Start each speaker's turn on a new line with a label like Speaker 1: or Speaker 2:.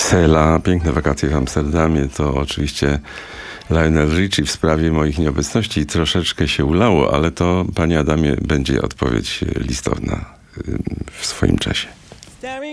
Speaker 1: Sela, piękne wakacje w Amsterdamie, to oczywiście Lionel Richie w sprawie moich nieobecności troszeczkę się ulało, ale to, panie Adamie, będzie odpowiedź listowna w swoim czasie.